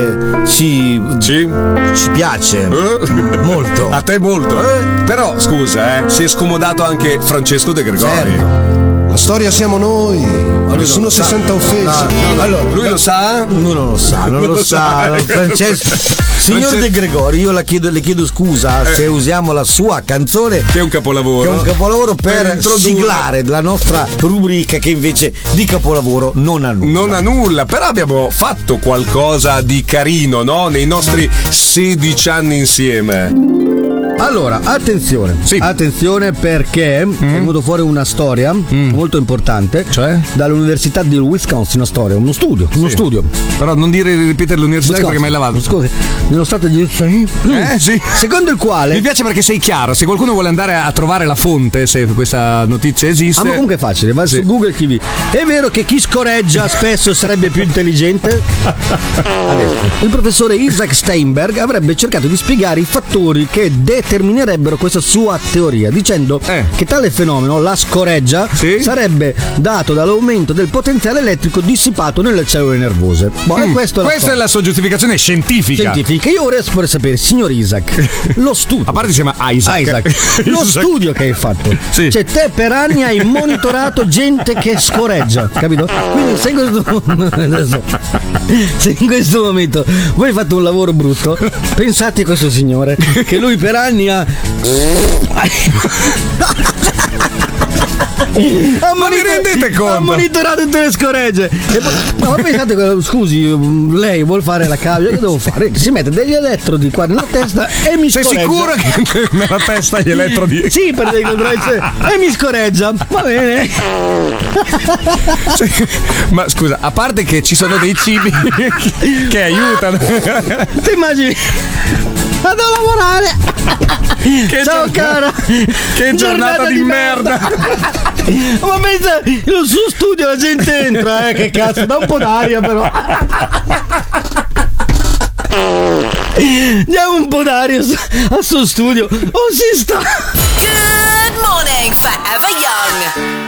ci piace molto. A te molto. Però scusa, si è scomodato anche Francesco De Gregori. Certo. La storia siamo noi, nessuno si senta offeso. Allora, lui lo sa? Lui non lo sa. Francesco. Signor De Gregori, io le chiedo scusa se usiamo la sua canzone, che è un capolavoro, per siglare la nostra rubrica che invece di capolavoro non ha nulla. Non ha nulla, però abbiamo fatto qualcosa di carino, no? Nei nostri 16 anni insieme. Allora, attenzione perché è venuto fuori una storia molto importante, cioè dall'Università del Wisconsin, uno studio. Però non ripetere l'università perché mi hai lavato. Scusi, nello stato di sì. Secondo il quale mi piace perché sei chiaro, se qualcuno vuole andare a trovare la fonte, se questa notizia esiste. Ma comunque è facile, va su Google TV. È vero che chi scorreggia spesso sarebbe più intelligente? Adesso, il professore Isaac Steinberg avrebbe cercato di spiegare i fattori che determinerebbero questa sua teoria, dicendo che tale fenomeno, la scoreggia, sarebbe dato dall'aumento del potenziale elettrico dissipato nelle cellule nervose. Questa è la sua giustificazione scientifica. Io vorrei sapere, signor Isaac, lo studio. A parte si chiama Isaac. Lo studio che hai fatto. Cioè, te per anni hai monitorato gente che scoreggia, capito? Quindi se in questo momento voi hai fatto un lavoro brutto, pensate a questo signore che lui per anni ha ma vi rendete conto? Ha monitorato tutte le scoregge. Ma pensate, scusi, lei vuol fare la cavia, che devo fare? Si mette degli elettrodi qua nella testa e mi scoreggia. Sei sicuro che nella testa gli elettrodi? Sì, per dei e mi scoreggia. Va bene. Ma scusa, a parte che ci sono dei cibi che aiutano. Ti immagini? Vado a lavorare. Ciao cara. Che giornata di merda. Ma pensa, nel suo studio la gente entra, che cazzo, dà un po' d'aria però. Diamo un po' d'aria al suo studio. Oh, si sta. Good morning, Forever Young.